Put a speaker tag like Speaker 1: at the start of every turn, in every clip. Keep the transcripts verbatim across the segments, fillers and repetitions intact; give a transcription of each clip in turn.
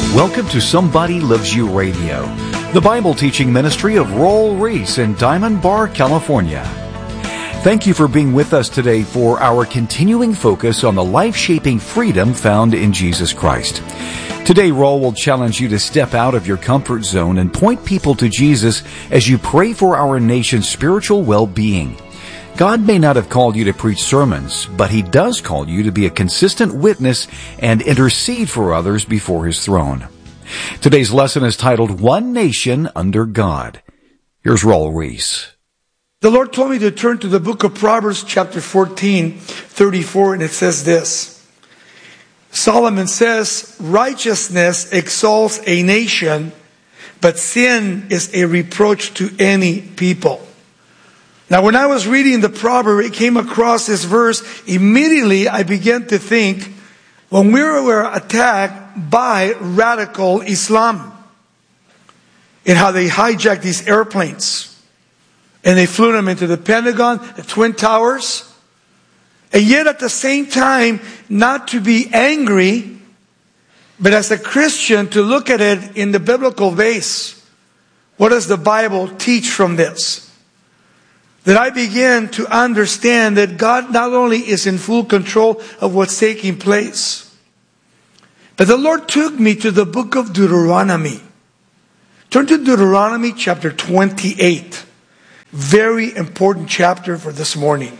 Speaker 1: Welcome to Somebody Loves You Radio, the Bible teaching ministry of Roel Reese in Diamond Bar, California. Thank you for being with us today for our continuing focus on the life-shaping freedom found in Jesus Christ. Today, Roel will challenge you to step out of your comfort zone and point people to Jesus as you pray for our nation's spiritual well-being. God may not have called you to preach sermons, but He does call you to be a consistent witness and intercede for others before His throne. Today's lesson is titled, One Nation Under God. Here's Roel Reese.
Speaker 2: The Lord told me to turn to the book of Proverbs, chapter fourteen, thirty-four, and it says this. Solomon says, righteousness exalts a nation, but sin is a reproach to any people. Now, when I was reading the proverb, it came across this verse. Immediately, I began to think, when we were attacked by radical Islam, and how they hijacked these airplanes, and they flew them into the Pentagon, the Twin Towers, and yet at the same time, not to be angry, but as a Christian, to look at it in the biblical vase. What does the Bible teach from this? That I began to understand that God not only is in full control of what's taking place, but the Lord took me to the book of Deuteronomy. Turn to Deuteronomy chapter twenty-eight. Very important chapter for this morning.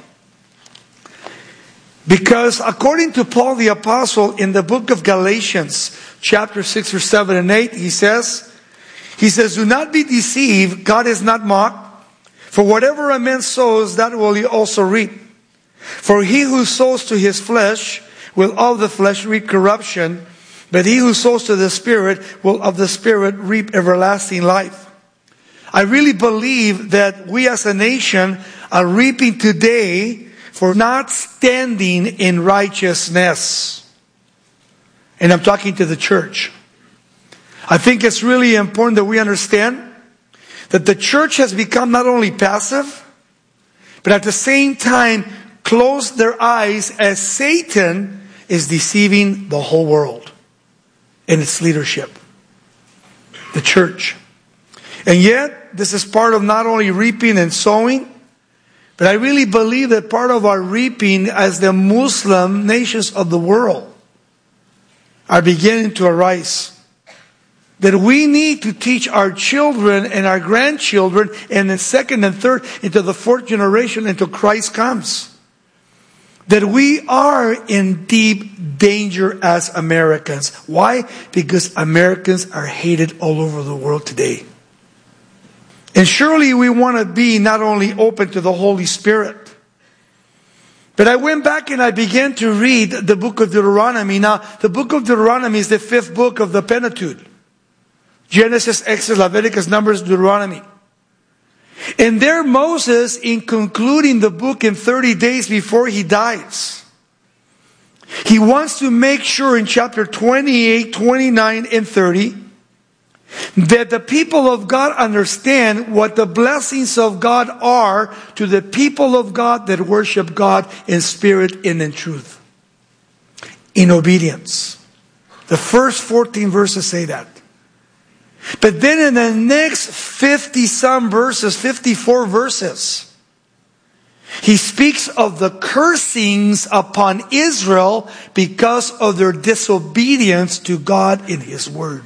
Speaker 2: Because according to Paul the Apostle in the book of Galatians, chapter six or seven and eight, he says, he says, do not be deceived, God is not mocked. For whatever a man sows, that will he also reap. For he who sows to his flesh will of the flesh reap corruption, but he who sows to the Spirit will of the Spirit reap everlasting life. I really believe that we as a nation are reaping today for not standing in righteousness. And I'm talking to the church. I think it's really important that we understand that the church has become not only passive, but at the same time closed their eyes as Satan is deceiving the whole world and its leadership, the church. And yet, this is part of not only reaping and sowing, but I really believe that part of our reaping as the Muslim nations of the world are beginning to arise. That we need to teach our children and our grandchildren and then second and third into the fourth generation until Christ comes. That we are in deep danger as Americans. Why? Because Americans are hated all over the world today. And surely we want to be not only open to the Holy Spirit. But I went back and I began to read the book of Deuteronomy. Now, the book of Deuteronomy is the fifth book of the Pentateuch. Genesis, Exodus, Leviticus, Numbers, Deuteronomy. And there Moses, in concluding the book in thirty days before he dies, he wants to make sure in chapter twenty-eight, twenty-nine, and thirty that the people of God understand what the blessings of God are to the people of God that worship God in spirit and in truth. In obedience. The first fourteen verses say that. But then in the next fifty-some verses, fifty-four verses, he speaks of the cursings upon Israel because of their disobedience to God in His Word.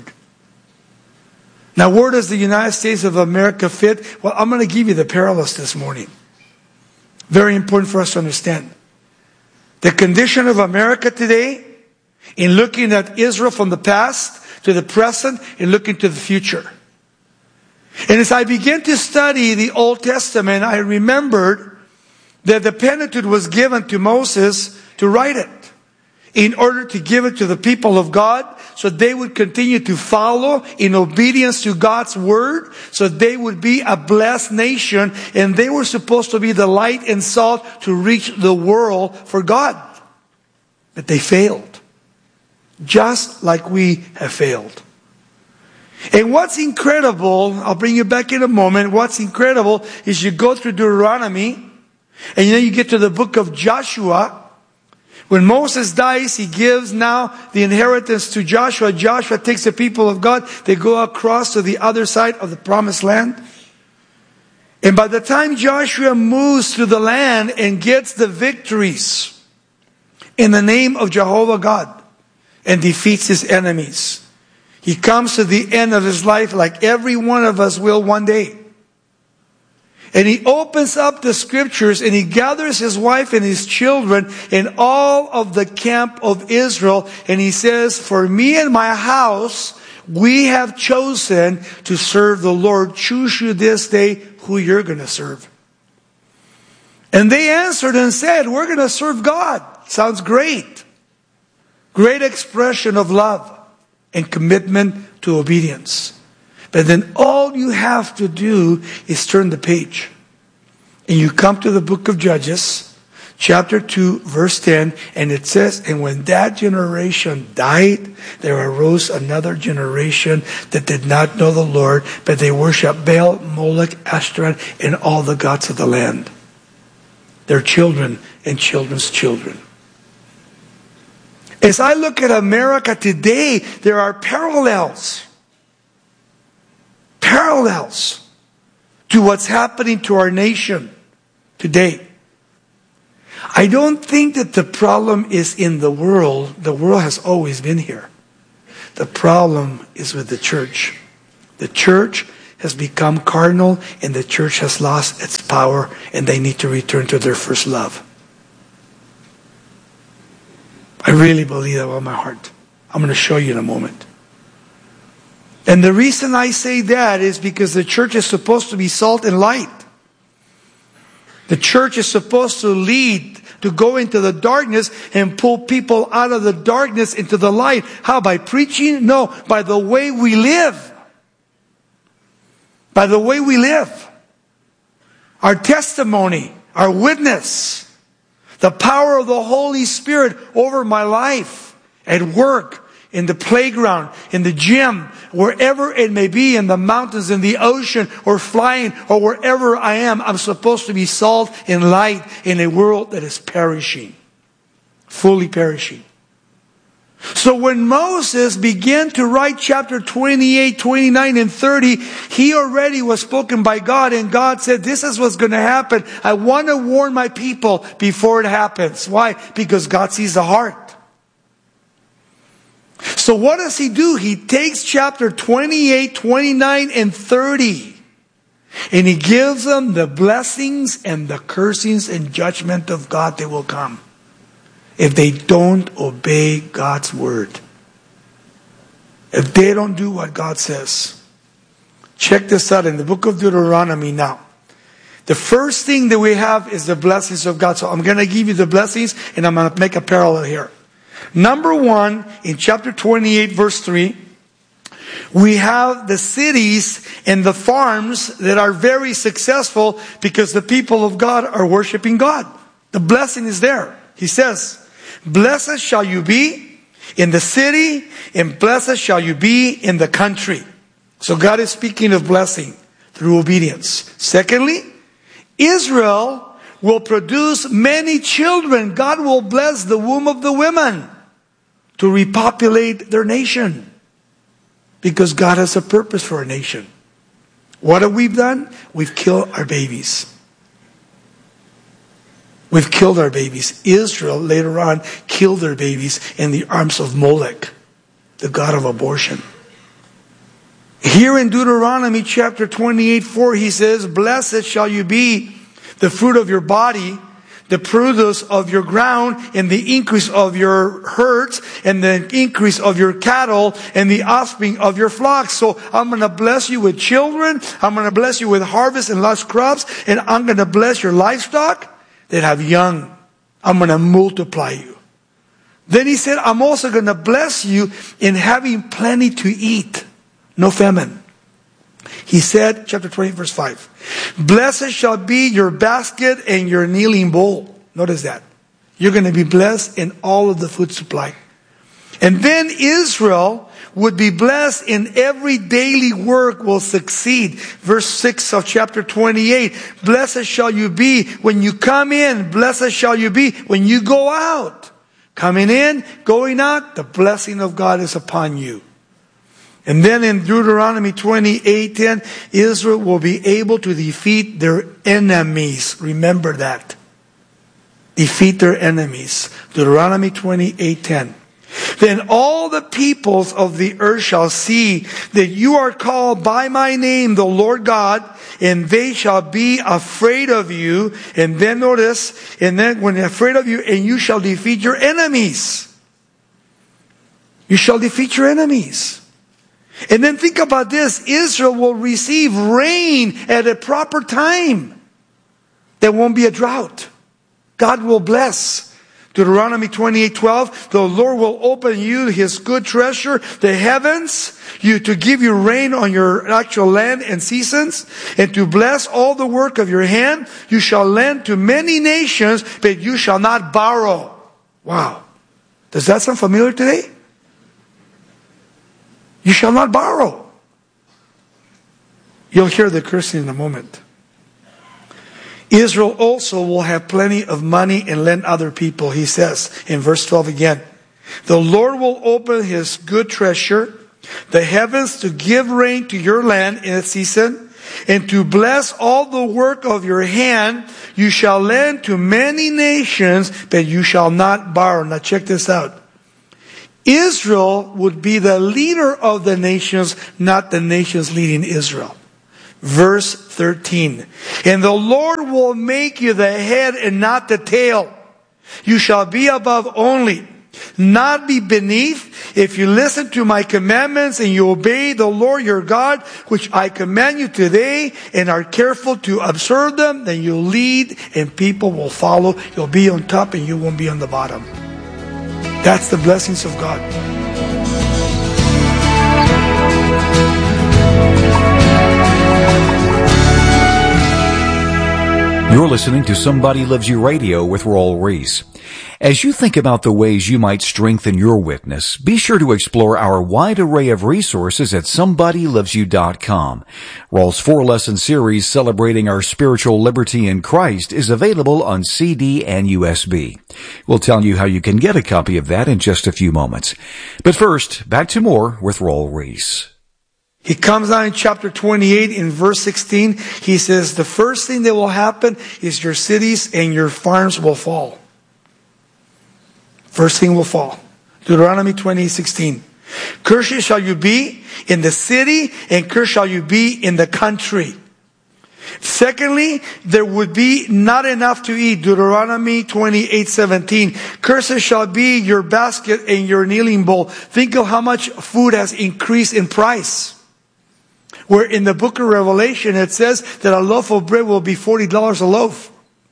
Speaker 2: Now, where does the United States of America fit? Well, I'm going to give you the parallels this morning. Very important for us to understand. The condition of America today, in looking at Israel from the past to the present, and looking to the future. And as I began to study the Old Testament, I remembered that the Pentateuch was given to Moses to write it in order to give it to the people of God so they would continue to follow in obedience to God's word, so they would be a blessed nation, and they were supposed to be the light and salt to reach the world for God. But they failed. Just like we have failed. And what's incredible, I'll bring you back in a moment, what's incredible is you go through Deuteronomy, and then you get to the book of Joshua, When Moses dies, he gives now the inheritance to Joshua. Joshua takes the people of God. They go across to the other side of the promised land. And by the time Joshua moves through the land and gets the victories in the name of Jehovah God and defeats his enemies, he comes to the end of his life like every one of us will one day. And he opens up the scriptures and he gathers his wife and his children and all of the camp of Israel. And he says, for me and my house, we have chosen to serve the Lord. Choose you this day who you're going to serve. And they answered and said, we're going to serve God. Sounds great. Great expression of love and commitment to obedience. But then all you have to do is turn the page. And you come to the book of Judges, chapter two, verse ten, and it says, and when that generation died, there arose another generation that did not know the Lord, but they worshiped Baal, Molech, Ashtoreth, and all the gods of the land. Their children and children's children. As I look at America today, there are parallels. Parallels to what's happening to our nation today. I don't think that the problem is in the world. The world has always been here. The problem is with the church. The church has become carnal and the church has lost its power and they need to return to their first love. I really believe that with my heart. I'm going to show you in a moment. And the reason I say that is because the church is supposed to be salt and light. The church is supposed to lead, to go into the darkness and pull people out of the darkness into the light. How? By preaching? No, by the way we live. By the way we live. Our testimony, our witness, the power of the Holy Spirit over my life, at work, in the playground, in the gym, wherever it may be, in the mountains, in the ocean, or flying, or wherever I am, I'm supposed to be salt and light in a world that is perishing. Fully perishing. So when Moses began to write chapter twenty-eight, twenty-nine, and thirty, he already was spoken by God, and God said, this is what's going to happen. I want to warn my people before it happens. Why? Because God sees the heart. So what does he do? He takes chapter twenty-eight, twenty-nine, and thirty, and he gives them the blessings and the cursings and judgment of God that will come if they don't obey God's word. If they don't do what God says. Check this out in the book of Deuteronomy now. The first thing that we have is the blessings of God. So I'm going to give you the blessings and I'm going to make a parallel here. Number one, in chapter twenty-eight, verse three, we have the cities and the farms that are very successful because the people of God are worshiping God. The blessing is there. He says, blessed shall you be in the city, and blessed shall you be in the country. So God is speaking of blessing through obedience. Secondly, Israel will produce many children. God will bless the womb of the women to repopulate their nation. Because God has a purpose for a nation. What have we done? We've killed our babies. We've killed our babies. Israel later on killed their babies in the arms of Molech, the god of abortion. Here in Deuteronomy chapter twenty-eight, four, he says, blessed shall you be the fruit of your body, the produce of your ground, and the increase of your herds, and the increase of your cattle, and the offspring of your flocks. So I'm going to bless you with children. I'm going to bless you with harvest and lush crops. And I'm going to bless your livestock that have young. I'm going to multiply you. Then he said, I'm also going to bless you in having plenty to eat. No famine. He said, chapter twenty, verse five, blessed shall be your basket and your kneading bowl. Notice that. You're going to be blessed in all of the food supply. And then Israel would be blessed in every daily work will succeed. Verse six of chapter twenty-eight, blessed shall you be when you come in. Blessed shall you be when you go out. Coming in, going out, the blessing of God is upon you. And then in Deuteronomy twenty-eight ten, Israel will be able to defeat their enemies. Remember that. Defeat their enemies. Deuteronomy twenty-eight ten. Then all the peoples of the earth shall see that you are called by my name, the Lord God, and they shall be afraid of you. And then notice, and then when they're afraid of you, and you shall defeat your enemies. You shall defeat your enemies. And then think about this. Israel will receive rain at a proper time. There won't be a drought. God will bless. Deuteronomy twenty-eight twelve, the Lord will open you His good treasure, the heavens, you to give you rain on your actual land and seasons, and to bless all the work of your hand. You shall lend to many nations, but you shall not borrow. Wow. Does that sound familiar today? You shall not borrow. You'll hear the cursing in a moment. Israel also will have plenty of money and lend other people, he says in verse twelve again. The Lord will open His good treasure, the heavens, to give rain to your land in its season, and to bless all the work of your hand. You shall lend to many nations, but you shall not borrow. Now check this out. Israel would be the leader of the nations, not the nations leading Israel. Verse thirteen. And the Lord will make you the head and not the tail. You shall be above only, not be beneath. If you listen to my commandments and you obey the Lord your God, which I command you today, and are careful to observe them, then you'll lead and people will follow. You'll be on top and you won't be on the bottom. That's the blessings of God.
Speaker 1: You're listening to Somebody Loves You Radio with Raul Ries. As you think about the ways you might strengthen your witness, be sure to explore our wide array of resources at somebody loves you dot com. Raul's four-lesson series celebrating our spiritual liberty in Christ is available on C D and U S B. We'll tell you how you can get a copy of that in just a few moments. But first, back to more with Raul Ries.
Speaker 2: He comes down in chapter twenty-eight in verse sixteen. He says, the first thing that will happen is your cities and your farms will fall. First thing will fall. Deuteronomy twenty-eight sixteen. Cursed shall you be in the city, and cursed shall you be in the country. Secondly, there would be not enough to eat. Deuteronomy twenty-eight seventeen. Cursed shall be your basket and your kneading bowl. Think of how much food has increased in price. Where in the book of Revelation it says that a loaf of bread will be forty dollars a loaf.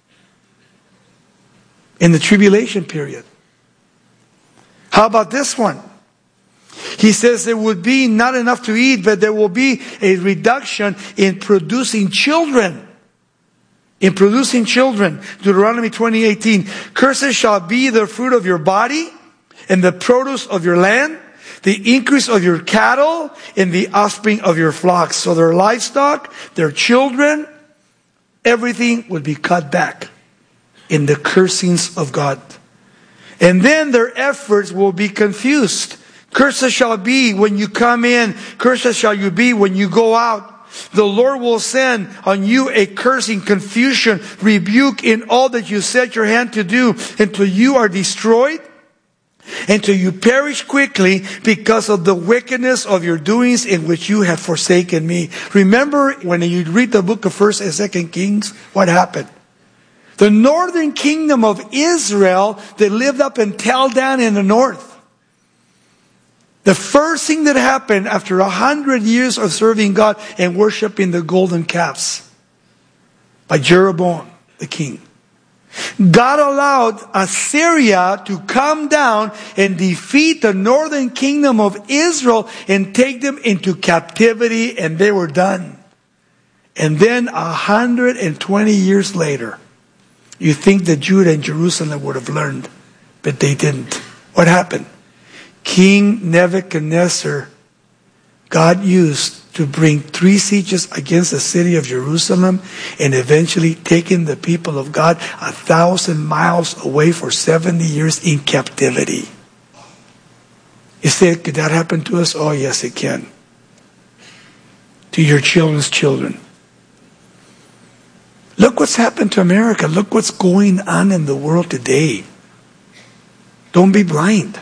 Speaker 2: In the tribulation period. How about this one? He says there would be not enough to eat, but there will be a reduction in producing children. In producing children. Deuteronomy twenty eighteen. Cursed shall be the fruit of your body, and the produce of your land, the increase of your cattle, and the offspring of your flocks. So their livestock, their children, everything would be cut back in the cursings of God. And then their efforts will be confused. Cursed shall be when you come in. Cursed shall you be when you go out. The Lord will send on you a cursing, confusion, rebuke in all that you set your hand to do, until you are destroyed, until you perish quickly because of the wickedness of your doings in which you have forsaken me. Remember when you read the book of First and Second Kings, what happened? The northern kingdom of Israel, they lived up in Tel Dan in the north. The first thing that happened after a hundred years of serving God and worshiping the golden calves by Jeroboam, the king, God allowed Assyria to come down and defeat the northern kingdom of Israel and take them into captivity, and they were done. And then a hundred and twenty years later, you think that Judah and Jerusalem would have learned, but they didn't. What happened? King Nebuchadnezzar, God used to bring three sieges against the city of Jerusalem and eventually taking the people of God a thousand miles away for seventy years in captivity. You say, could that happen to us? Oh, yes, it can. To your children's children. Look what's happened to America. Look what's going on in the world today. Don't be blind.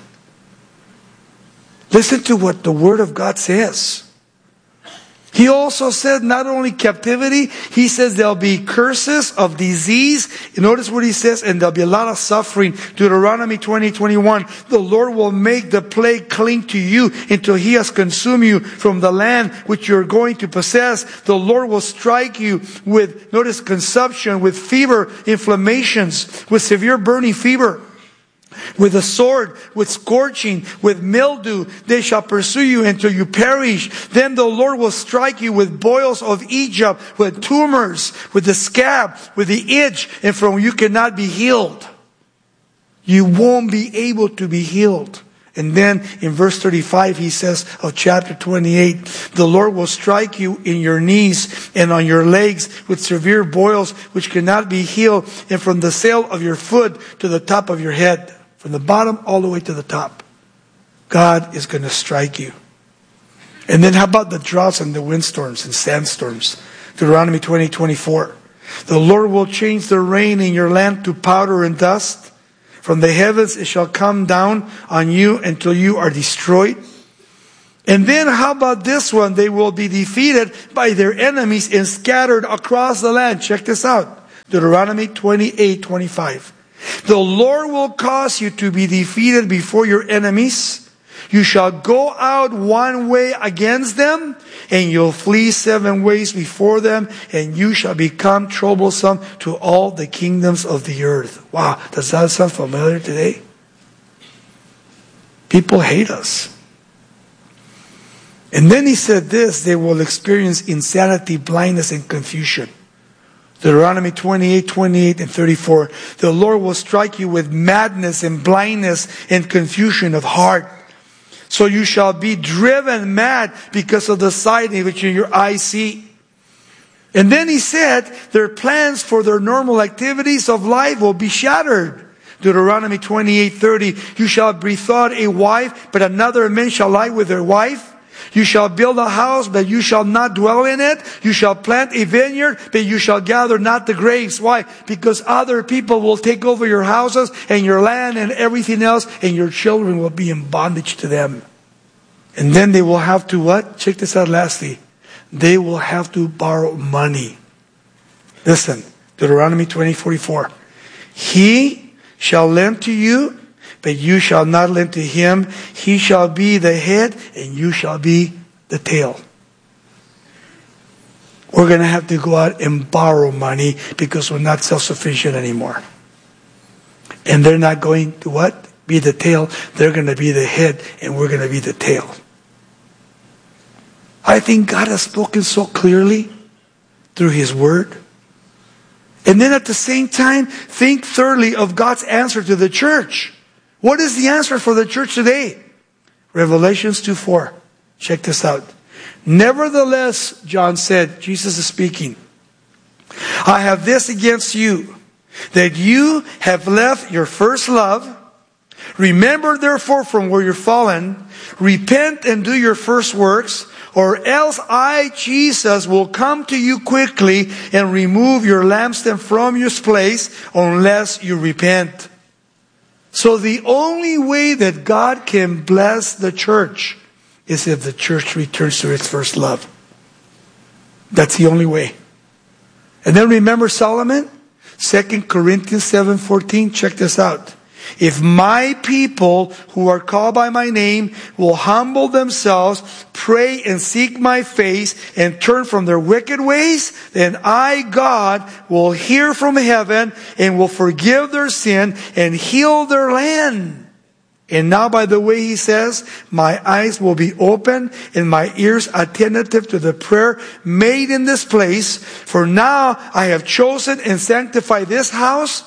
Speaker 2: Listen to what the Word of God says. He also said not only captivity, he says there'll be curses of disease. Notice what he says, and there'll be a lot of suffering. Deuteronomy twenty, twenty-one. The Lord will make the plague cling to you until he has consumed you from the land which you're going to possess. The Lord will strike you with, notice, consumption, with fever, inflammations, with severe burning fever. With a sword, with scorching, with mildew, they shall pursue you until you perish. Then the Lord will strike you with boils of Egypt, with tumors, with the scab, with the itch, and from you cannot be healed. You won't be able to be healed. And then in verse thirty-five, he says of chapter twenty-eight, the Lord will strike you in your knees and on your legs with severe boils which cannot be healed, and from the sole of your foot to the top of your head. From the bottom all the way to the top. God is going to strike you. And then how about the droughts and the windstorms and sandstorms? Deuteronomy twenty, twenty-four. The Lord will change the rain in your land to powder and dust. From the heavens it shall come down on you until you are destroyed. And then how about this one? They will be defeated by their enemies and scattered across the land. Check this out. Deuteronomy twenty-eight, twenty-five. The Lord will cause you to be defeated before your enemies. You shall go out one way against them, and you'll flee seven ways before them, and you shall become troublesome to all the kingdoms of the earth. Wow, does that sound familiar today? People hate us. And then he said this, they will experience insanity, blindness, and confusion. Deuteronomy twenty-eight, twenty-eight, and thirty-four. The Lord will strike you with madness and blindness and confusion of heart. So you shall be driven mad because of the sight in which your eyes see. And then he said, their plans for their normal activities of life will be shattered. Deuteronomy twenty-eight, thirty. You shall bethought a wife, but another man shall lie with their wife. You shall build a house, but you shall not dwell in it. You shall plant a vineyard, but you shall gather not the grapes. Why? Because other people will take over your houses and your land and everything else, and your children will be in bondage to them. And then they will have to what? Check this out lastly. They will have to borrow money. Listen, Deuteronomy twenty, forty-four. He shall lend to you, but you shall not lend to him. He shall be the head, and you shall be the tail. We're going to have to go out and borrow money because we're not self-sufficient anymore. And they're not going to what? Be the tail. They're going to be the head, and we're going to be the tail. I think God has spoken so clearly through His Word. And then at the same time, think thirdly of God's answer to the church. What is the answer for the church today? Revelations two four. Check this out. Nevertheless, John said, Jesus is speaking, I have this against you, that you have left your first love. Remember therefore from where you're fallen, repent and do your first works, or else I, Jesus, will come to you quickly and remove your lampstand from its place unless you repent. So the only way that God can bless the church is if the church returns to its first love. That's the only way. And then remember Solomon? Second Corinthians seven fourteen. Check this out. If my people who are called by my name will humble themselves, pray and seek my face, and turn from their wicked ways, then I, God, will hear from heaven and will forgive their sin and heal their land. And now, by the way, he says, my eyes will be open and my ears attentive to the prayer made in this place. For now I have chosen and sanctified this house,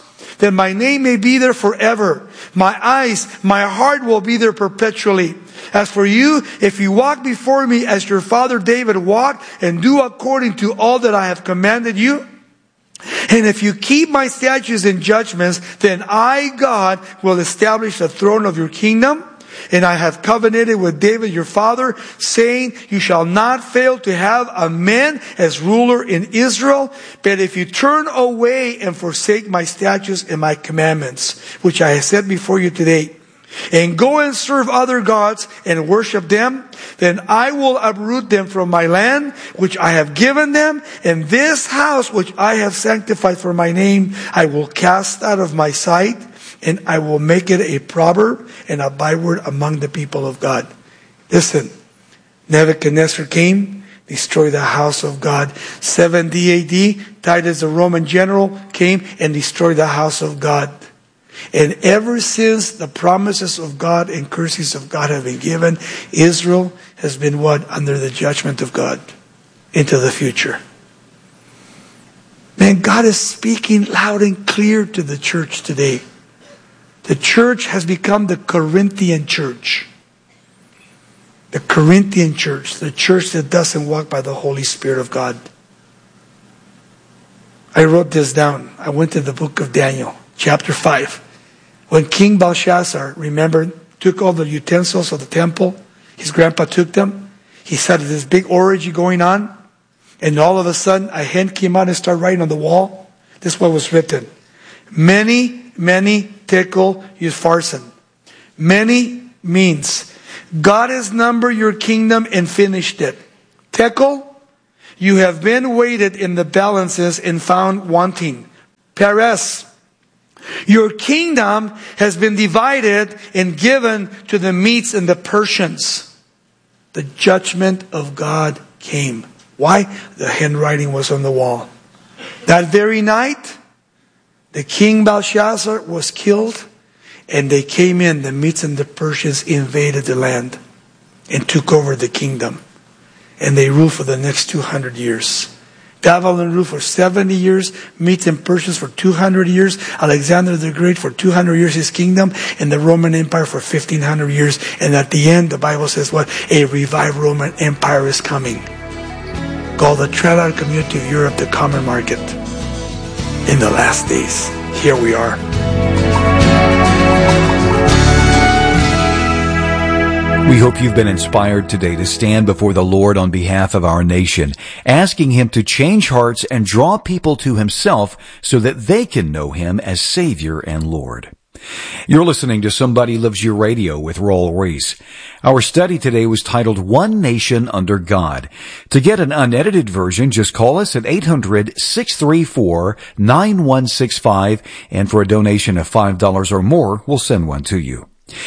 Speaker 2: that my name may be there forever. My eyes, my heart will be there perpetually. As for you, if you walk before me as your father David walked, and do according to all that I have commanded you, and if you keep my statutes and judgments, then I, God, will establish the throne of your kingdom. And I have covenanted with David your father, saying, you shall not fail to have a man as ruler in Israel. But if you turn away and forsake my statutes and my commandments, which I have set before you today, and go and serve other gods and worship them, then I will uproot them from my land, which I have given them, and this house which I have sanctified for my name, I will cast out of my sight, and I will make it a proverb and a byword among the people of God. Listen, Nebuchadnezzar came, destroyed the house of God. seventy A D, Titus the Roman general came and destroyed the house of God. And ever since the promises of God and curses of God have been given, Israel has been what? Under the judgment of God into the future. Man, God is speaking loud and clear to the church today. The church has become the Corinthian church. The Corinthian church, the church that doesn't walk by the Holy Spirit of God. I wrote this down. I went to the book of Daniel, chapter five. When King Belshazzar, remember, took all the utensils of the temple, his grandpa took them. He started this big orgy going on. And all of a sudden, a hand came out and started writing on the wall. This is what was written. Many, many tekel upharsin. Many means God has numbered your kingdom and finished it. Tekel, you have been weighted in the balances and found wanting. Peres, your kingdom has been divided and given to the Medes and the Persians. The judgment of God came. Why? The handwriting was on the wall. That very night, the king Belshazzar was killed, and they came in, the Medes and the Persians invaded the land and took over the kingdom. And they ruled for the next two hundred years. Babylon ruled for seventy years, Medes and Persians for two hundred years, Alexander the Great for two hundred years, his kingdom, and the Roman Empire for fifteen hundred years. And at the end, the Bible says what? A revived Roman Empire is coming. Called the Trilateral Community of Europe, the common market. In the last days, here we are.
Speaker 1: We hope you've been inspired today to stand before the Lord on behalf of our nation, asking Him to change hearts and draw people to Himself so that they can know Him as Savior and Lord. You're listening to Somebody Loves You Radio with Raul Ries. Our study today was titled One Nation Under God. To get an unedited version, just call us at eight hundred, six three four, nine one six five, and for a donation of five dollars or more, we'll send one to you.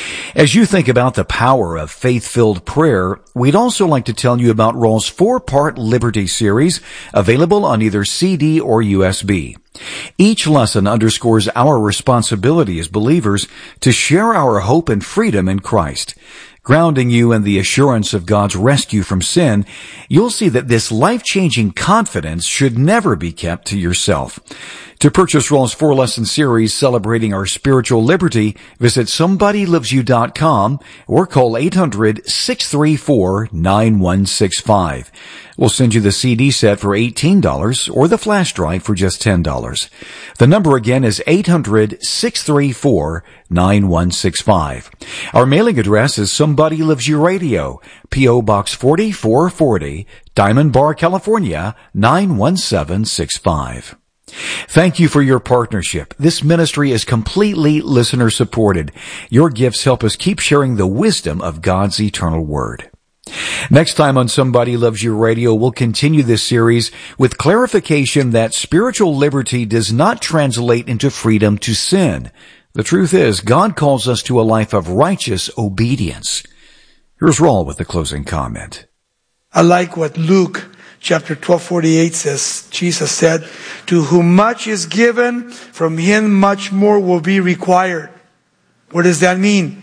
Speaker 1: As you think about the power of faith-filled prayer, we'd also like to tell you about Raul's four-part Liberty series, available on either C D or U S B. Each lesson underscores our responsibility as believers to share our hope and freedom in Christ. Grounding you in the assurance of God's rescue from sin, you'll see that this life-changing confidence should never be kept to yourself. To purchase Raul's four-lesson series celebrating our spiritual liberty, visit somebody loves you dot com or call eight hundred, six three four, nine one six five. We'll send you the C D set for eighteen dollars or the flash drive for just ten dollars. The number again is eight hundred, six three four, nine one six five. Our mailing address is Somebody Loves You Radio, P O Box forty-four forty, Diamond Bar, California, nine one seven six five. Thank you for your partnership. This ministry is completely listener supported. Your gifts help us keep sharing the wisdom of God's eternal word. Next time on Somebody Loves You Radio, we'll continue this series with clarification that spiritual liberty does not translate into freedom to sin. The truth is, God calls us to a life of righteous obedience. Here's Raul with the closing comment.
Speaker 2: I like what Luke chapter twelve forty-eight says. Jesus said, to whom much is given, from him much more will be required. What does that mean?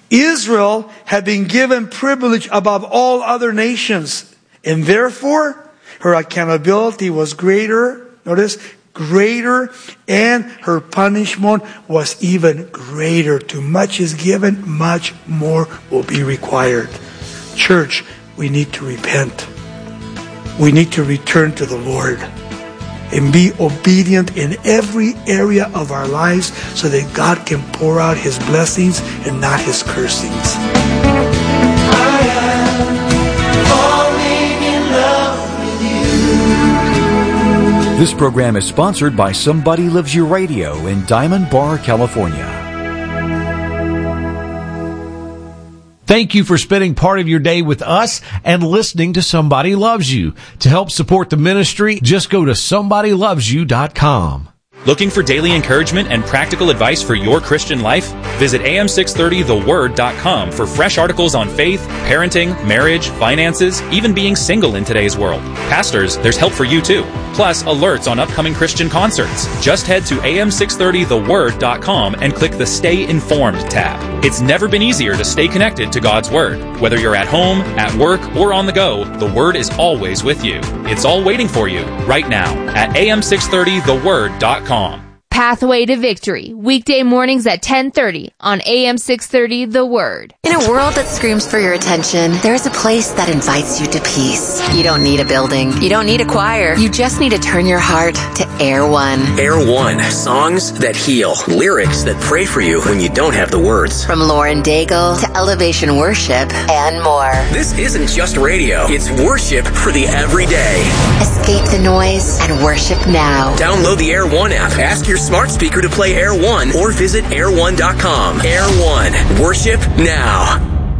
Speaker 2: Israel had been given privilege above all other nations, and therefore her accountability was greater, notice, greater, and her punishment was even greater. Too much is given, much more will be required. Church, we need to repent. We need to return to the Lord and be obedient in every area of our lives so that God can pour out His blessings and not His cursings.
Speaker 3: I am falling in love with you.
Speaker 1: This program is sponsored by Somebody Loves You Radio in Diamond Bar, California.
Speaker 4: Thank you for spending part of your day with us and listening to Somebody Loves You. To help support the ministry, just go to somebody loves you dot com.
Speaker 5: Looking for daily encouragement and practical advice for your Christian life? Visit A M six thirty the word dot com for fresh articles on faith, parenting, marriage, finances, even being single in today's world. Pastors, there's help for you too. Plus, alerts on upcoming Christian concerts. Just head to A M six thirty the word dot com and click the Stay Informed tab. It's never been easier to stay connected to God's Word. Whether you're at home, at work, or on the go, the Word is always with you. It's all waiting for you right now at A M six thirty the word dot com.
Speaker 6: Pathway to Victory, weekday mornings at ten thirty on A M six thirty The Word.
Speaker 7: In a world that screams for your attention, there's a place that invites you to peace. You don't need a building. You don't need a choir. You just need to turn your heart to Air One.
Speaker 8: Air One, songs that heal, lyrics that pray for you when you don't have the words.
Speaker 7: From Lauren Daigle to Elevation Worship and more.
Speaker 8: This isn't just radio. It's worship for the everyday.
Speaker 7: Escape the noise and worship now.
Speaker 8: Download the Air One app. Ask your smart speaker to play Air One or visit air one dot com. Air One, worship now.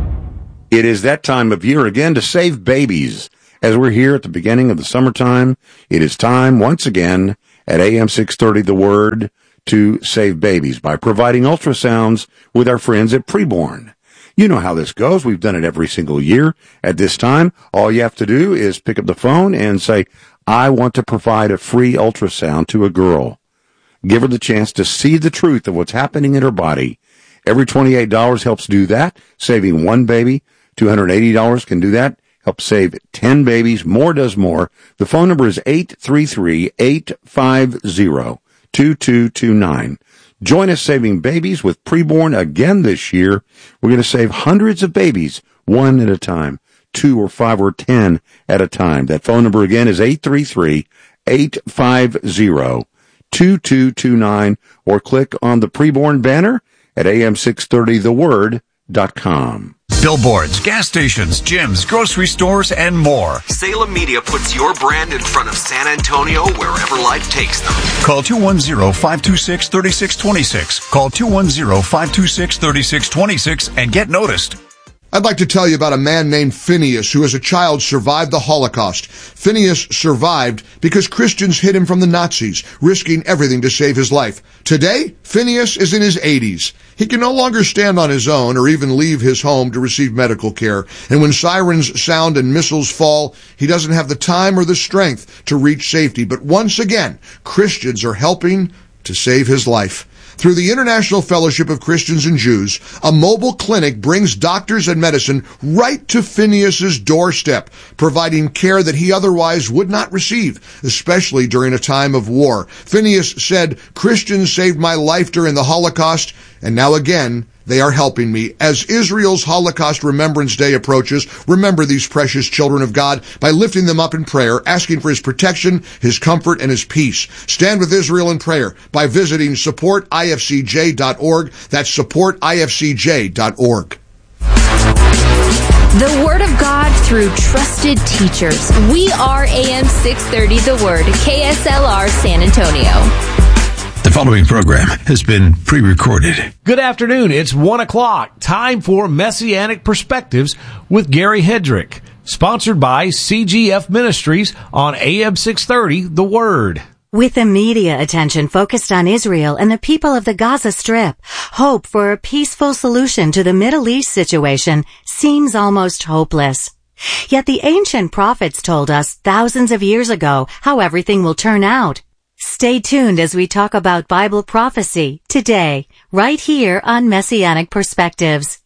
Speaker 9: It is that time of year again to save babies. As we're here at the beginning of the summertime, it is time once again at A M six thirty The Word to save babies by providing ultrasounds with our friends at Preborn. You know how this goes. We've done it every single year. At this time, all you have to do is pick up the phone and say, I want to provide a free ultrasound to a girl. Give her the chance to see the truth of what's happening in her body. Every twenty-eight dollars helps do that, saving one baby. two hundred eighty dollars can do that, helps save ten babies. More does more. The phone number is eight three three, eight five zero, two two two nine. Join us saving babies with Preborn again this year. We're going to save hundreds of babies, one at a time, two or five or ten at a time. That phone number again is eight three three, eight five zero, two two two nine, or click on the Preborn banner at A M six thirty the word dot com.
Speaker 10: Billboards, gas stations, gyms, grocery stores, and more.
Speaker 11: Salem Media puts your brand in front of San Antonio wherever life takes them.
Speaker 10: Call two one zero, five two six, three six two six. Call two one zero, five two six, three six two six and get noticed.
Speaker 12: I'd like to tell you about a man named Phineas who as a child survived the Holocaust. Phineas survived because Christians hid him from the Nazis, risking everything to save his life. Today, Phineas is in his eighties. He can no longer stand on his own or even leave his home to receive medical care. And when sirens sound and missiles fall, he doesn't have the time or the strength to reach safety. But once again, Christians are helping to save his life. Through the International Fellowship of Christians and Jews, a mobile clinic brings doctors and medicine right to Phineas's doorstep, providing care that he otherwise would not receive, especially during a time of war. Phineas said, Christians saved my life during the Holocaust, and now again, they are helping me. As Israel's Holocaust Remembrance Day approaches, remember these precious children of God by lifting them up in prayer, asking for His protection, His comfort, and His peace. Stand with Israel in prayer by visiting support I F C J dot org. That's support I F C J dot org.
Speaker 6: The Word of God through trusted teachers. We are A M six thirty The Word, K S L R San Antonio.
Speaker 10: The following program has been pre-recorded.
Speaker 4: Good afternoon. It's one o'clock. Time for Messianic Perspectives with Gary Hedrick. Sponsored by C G F Ministries on A M six thirty The Word.
Speaker 13: With the media attention focused on Israel and the people of the Gaza Strip, hope for a peaceful solution to the Middle East situation seems almost hopeless. Yet the ancient prophets told us thousands of years ago how everything will turn out. Stay tuned as we talk about Bible prophecy today, right here on Messianic Perspectives.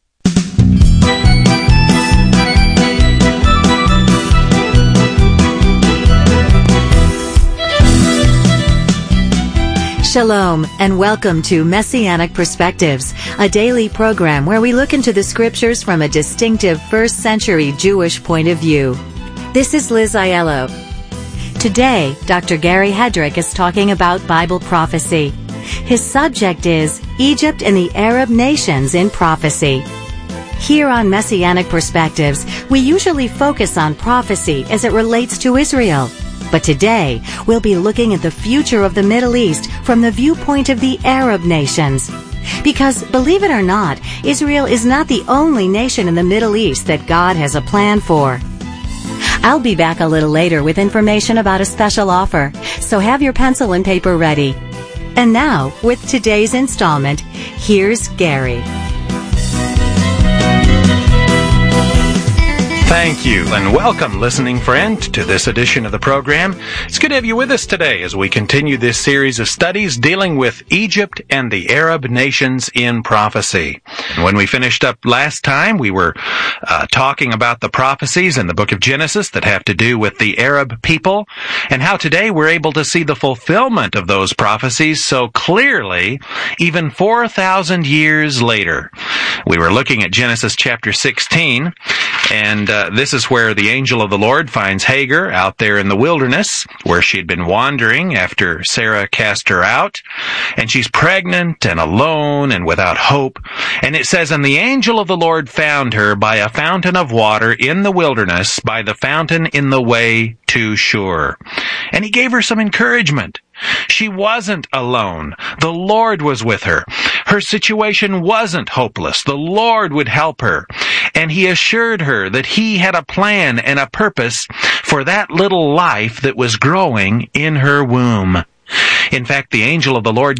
Speaker 13: Shalom, and welcome to Messianic Perspectives, a daily program where we look into the scriptures from a distinctive first century Jewish point of view. This is Liz Aiello. Today, Doctor Gary Hedrick is talking about Bible prophecy. His subject is Egypt and the Arab nations in prophecy. Here on Messianic Perspectives, we usually focus on prophecy as it relates to Israel. But today, we'll be looking at the future of the Middle East from the viewpoint of the Arab nations. Because, believe it or not, Israel is not the only nation in the Middle East that God has a plan for. I'll be back a little later with information about a special offer, so have your pencil and paper ready. And now, with today's installment, here's Gary.
Speaker 14: Thank you, and welcome, listening friend, to this edition of the program. It's good to have you with us today as we continue this series of studies dealing with Egypt and the Arab nations in prophecy. And when we finished up last time, we were uh, talking about the prophecies in the book of Genesis that have to do with the Arab people, and how today we're able to see the fulfillment of those prophecies so clearly, even four thousand years later. We were looking at Genesis chapter sixteen, and uh, Uh, this is where the angel of the Lord finds Hagar out there in the wilderness, where she'd been wandering after Sarah cast her out. And she's pregnant and alone and without hope. And it says, "And the angel of the Lord found her by a fountain of water in the wilderness, by the fountain in the way to Shur." And he gave her some encouragement. She wasn't alone. The Lord was with her. Her situation wasn't hopeless. The Lord would help her. And he assured her that he had a plan and a purpose for that little life that was growing in her womb. In fact, the angel of the Lord